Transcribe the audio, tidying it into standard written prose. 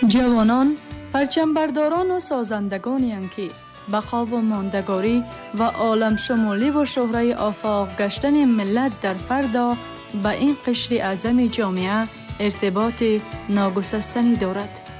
جوانان پرچمبرداران و سازندگانی اند که بقا و ماندگاری و عالم شمولی و شهره آفاق گشتن ملت در فردا به این قشر اعظم جامعه ارتباط ناگسستنی دارد.